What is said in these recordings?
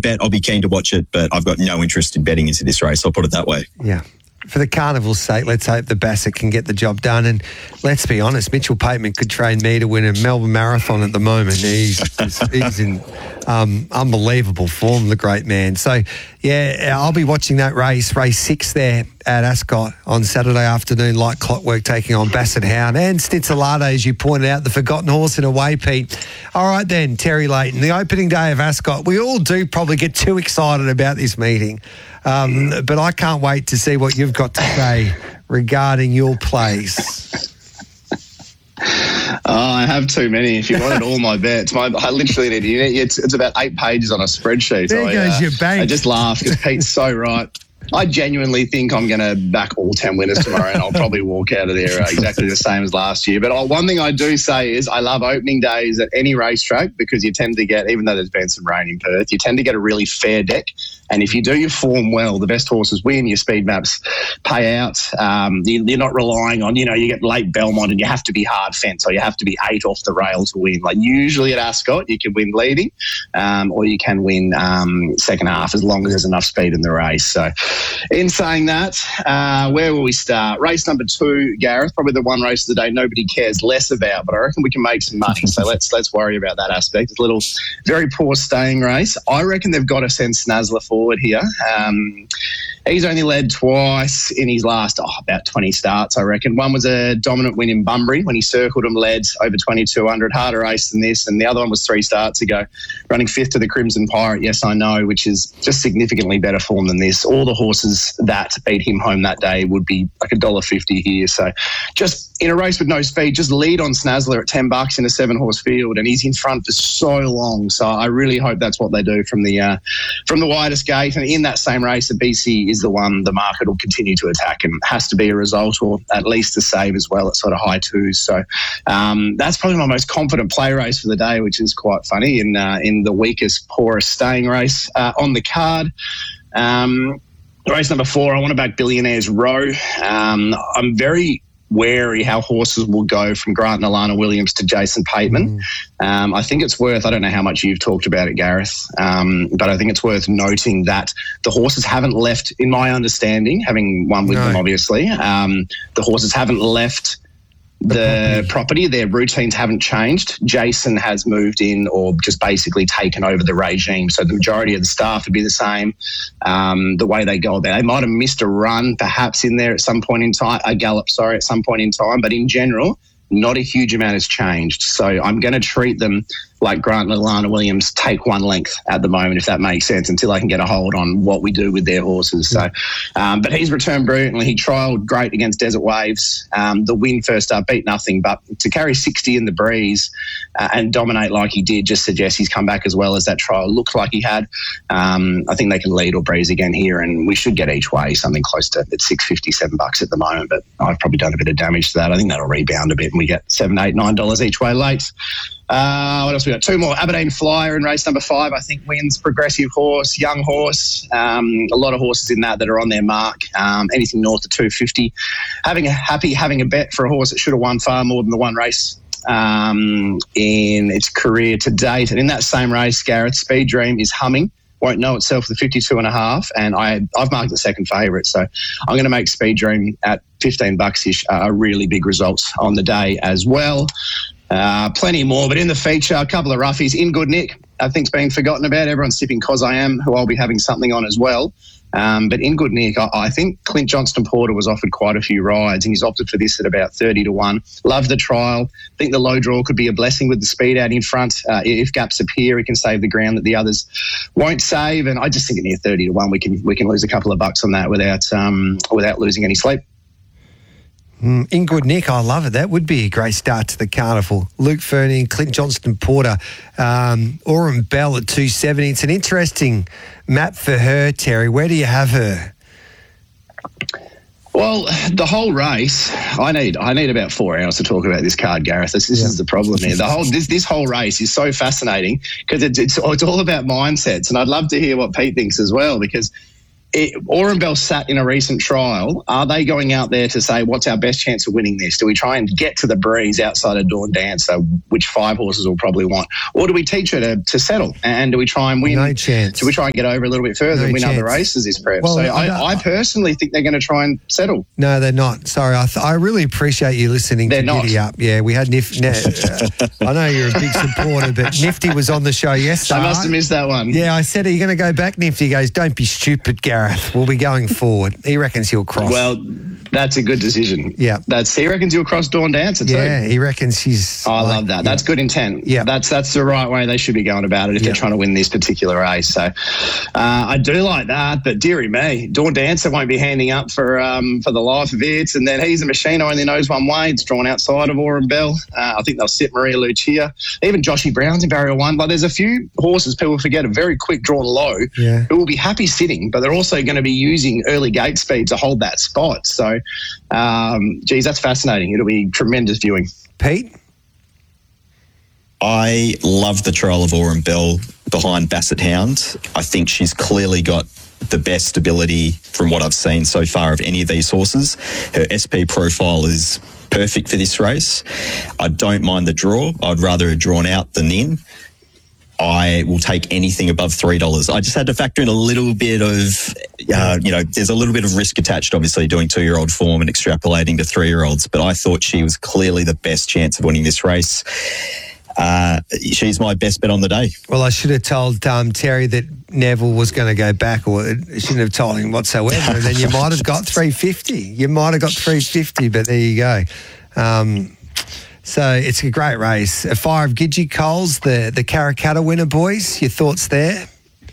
bet, I'll be keen to watch it, but I've got no interest in betting into this race. I'll put it that way. Yeah. For the carnival's sake, let's hope the Bassett can get the job done. And let's be honest, Mitchell Pateman could train me to win a Melbourne Marathon at the moment. He's in unbelievable form, the great man. So, yeah, I'll be watching that race 6 there at Ascot on Saturday afternoon, like clockwork, taking on Bassett Hound and Stitzolate, as you pointed out, the forgotten horse in a way, Pete. All right then, Terry Leighton, the opening day of Ascot. We all do probably get too excited about this meeting, but I can't wait to see what you've got to say regarding your place. I have too many. If you wanted all my bets, I literally need it's about 8 pages on a spreadsheet. There goes your bank. I just laugh because Pete's so right. I genuinely think I'm going to back all 10 winners tomorrow, and I'll probably walk out of there exactly the same as last year. But one thing I do say is I love opening days at any racetrack because you tend to get, even though there's been some rain in Perth, you tend to get a really fair deck. And if you do your form well, the best horses win, your speed maps pay out. You're not relying on, you get late Belmont and you have to be hard fence or you have to be 8 off the rail to win. Like usually at Ascot, you can win leading or you can win second half as long as there's enough speed in the race. So in saying that, where will we start? Race number 2, Gareth, probably the one race of the day nobody cares less about, but I reckon we can make some money. So let's worry about that aspect. It's a little very poor staying race. I reckon they've got to send Snazler forward here. He's only led twice in his last about 20 starts, I reckon. One was a dominant win in Bunbury when he circled him, led over 2,200, harder race than this. And the other one was 3 starts ago, running 5th to the Crimson Pirate, Yes I Know, which is just significantly better form than this. All the horses that beat him home that day would be like $1.50 here. So just in a race with no speed, just lead on Snazler at $10 in a 7-horse field, and he's in front for so long. So I really hope that's what they do from the widest gate. And in that same race, the BC is the one the market will continue to attack, and has to be a result or at least a save as well at sort of high 2s. So that's probably my most confident play race for the day, which is quite funny in the weakest, poorest staying race on the card. Race number 4, I want to back Billionaires Row. I'm very wary how horses will go from Grant and Alana Williams to Jason Pateman. I think it's worth, I don't know how much you've talked about it, Gareth, but I think it's worth noting that the horses haven't left, in my understanding, having won with them obviously, the horses haven't left the property. Their routines haven't changed. Jason has moved in or just basically taken over the regime. So the majority of the staff would be the same. The way they go about it. They might have missed a run perhaps in there at some point in time, a gallop, at some point in time. But in general, not a huge amount has changed. So I'm going to treat them like Grant and Alana Williams take 1 length at the moment, if that makes sense, until I can get a hold on what we do with their horses. So, but he's returned brilliantly. He trialled great against Desert Waves. The win first up, beat nothing, but to carry 60 in the breeze and dominate like he did just suggests he's come back as well as that trial looked like he had. I think they can lead or breeze again here, and we should get each way something close to it's $6.50, $7 at the moment, but I've probably done a bit of damage to that. I think that'll rebound a bit and we get $7, $8, $9 each way late. What else we got? 2 more. Aberdeen Flyer in race number 5, I think wins. Progressive horse, young horse. A lot of horses in that are on their mark. Anything north of 250. Having a bet for a horse that should have won far more than the one race in its career to date. And in that same race, Gareth, Speed Dream is humming. Won't know itself with 52.5, and I've marked the second favourite. So I'm going to make Speed Dream at $15-ish a really big result on the day as well. Plenty more, but in the feature, a couple of roughies. In Good Nick, I think's been forgotten about. Everyone's tipping Cos I Am, who I'll be having something on as well. But in Good Nick, I think Clint Johnston-Porter was offered quite a few rides, and he's opted for this at about 30-1. Love the trial. I think the low draw could be a blessing with the speed out in front. If gaps appear, he can save the ground that the others won't save. And I just think at near 30-1, we can lose a couple of bucks on that without losing any sleep. In Good Nick, I love it. That would be a great start to the carnival. Luke Fernie, Clint Johnston-Porter, Aurum Bell at 270. It's an interesting map for her, Terry. Where do you have her? Well, the whole race, I need about 4 hours to talk about this card, Gareth. This is the problem here. This whole race is so fascinating because it's all about mindsets, and I'd love to hear what Pete thinks as well, because Orenbell sat in a recent trial. Are they going out there to say, what's our best chance of winning this? Do we try and get to the breeze outside of Dawn Dancer, which 5 horses will probably want? Or do we teach her to settle? And do we try and win? No chance. Do we try and get over a little bit further and win other races this prep? Well, so I personally think they're going to try and settle. No, they're not. Sorry. I really appreciate you listening to Giddy Up. Yeah, we had Nifty. I know you're a big supporter, but Nifty was on the show yesterday. I must have missed that one. Yeah, I said, are you going to go back, Nifty? He goes, don't be stupid, Gareth. We'll be going forward. He reckons he'll cross. Well, that's a good decision. Yeah. He reckons he'll cross Dawn Dancer too. Yeah, he reckons he's... I love that. That's good intent. Yeah. That's the right way they should be going about it if they're trying to win this particular race. So I do like that, but dearie me, Dawn Dancer won't be handing up for the life of it. And then He's a Machine only knows one way. It's drawn outside of Orenbell. I think they'll sit Maria Lucia. Even Joshy Brown's in Barrier 1. Like, there's a few horses people forget are very quick drawn low who will be happy sitting, but they're also going to be using early gate speed to hold that spot. So, that's fascinating. It'll be tremendous viewing. Pete? I love the trial of Orenbell behind Basset Hound. I think she's clearly got the best ability from what I've seen so far of any of these horses. Her SP profile is perfect for this race. I don't mind the draw. I'd rather have drawn out than in. I will take anything above $3. I just had to factor in a little bit of, there's a little bit of risk attached, obviously, doing 2-year-old form and extrapolating to 3-year-olds. But I thought she was clearly the best chance of winning this race. She's my best bet on the day. Well, I should have told Terry that Neville was going to go back, or I shouldn't have told him whatsoever. And then you might have got $3.50. But there you go. So it's a great race. A Fire of Gidgee Coles, the Karrakatta winner, boys. Your thoughts there?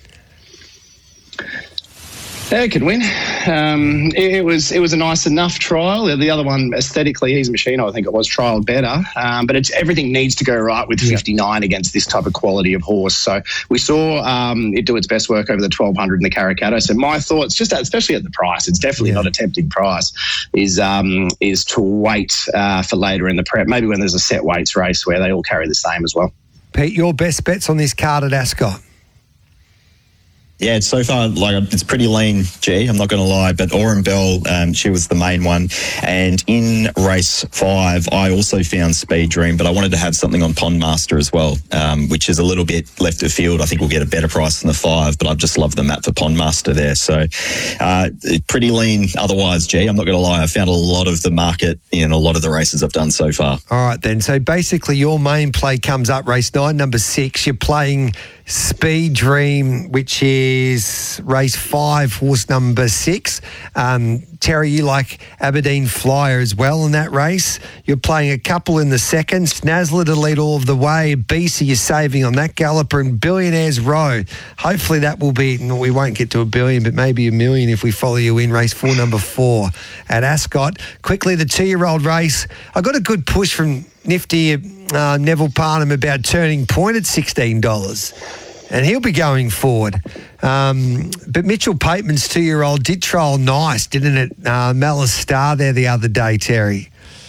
Yeah, it could win. It was a nice enough trial. The other one, aesthetically, He's a Machine, I think it was trialled better. But everything needs to go right with 59 against this type of quality of horse. So we saw it do its best work over the 1,200 in the Karrakatta. So my thoughts, just especially at the price, it's definitely not a tempting price, is to wait for later in the prep, maybe when there's a set weights race where they all carry the same as well. Pete, your best bets on this card at Ascot? Yeah, so far, it's pretty lean, I'm not going to lie, but Orenbell, she was the main one. And in race 5, I also found Speed Dream, but I wanted to have something on Pond Master as well, which is a little bit left of field. I think we'll get a better price than the 5, but I've just loved the map for Pond Master there. So pretty lean otherwise, I'm not going to lie. I found a lot of the market in a lot of the races I've done so far. All right, then. So basically your main play comes up race 9, number 6. You're playing Speed Dream, which is race 5, horse number 6. Terry, you like Aberdeen Flyer as well in that race. You're playing a couple in the second. Snazzler to lead all of the way. BC you're saving on that galloper, and Billionaires Row. Hopefully that will be, we won't get to $1 billion, but maybe $1 million if we follow you in race 4, number 4 at Ascot. Quickly, the 2-year-old race. I got a good push from Nifty Neville Parnham about Turning Point at $16. And he'll be going forward. But Mitchell Pateman's 2-year-old did trial nice, didn't it? Malice Star there the other day, Terry.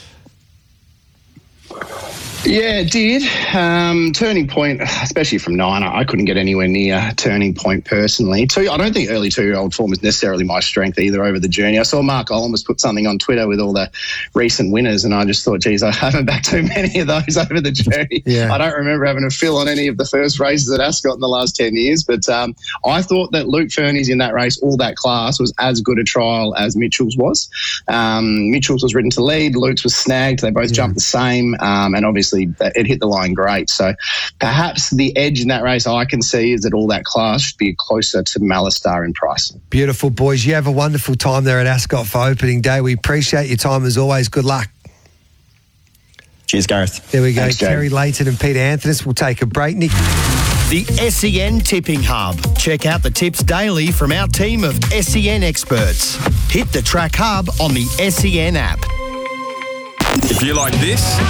Yeah, it did. Turning Point, especially from 9, I couldn't get anywhere near Turning Point personally. I don't think early 2-year-old form is necessarily my strength either over the journey. I saw Mark Olmos put something on Twitter with all the recent winners, and I just thought, geez, I haven't backed too many of those over the journey. I don't remember having a fill on any of the first races at Ascot in the last 10 years, but I thought that Luke Fernie's in that race, all that class, was as good a trial as Mitchell's was. Mitchell's was ridden to lead, Luke's was snagged. They both jumped the same, and obviously it hit the line great. So perhaps the edge in that race I can see is that all that class should be closer to Malistar in price. Beautiful, boys. You have a wonderful time there at Ascot for opening day. We appreciate your time as always. Good luck. Cheers, Gareth. There we go. Thanks, Terry Layton and Peter Anthony. We'll take a break, Nick. The SEN Tipping Hub. Check out the tips daily from our team of SEN experts. Hit the Track Hub on the SEN app. If you like this,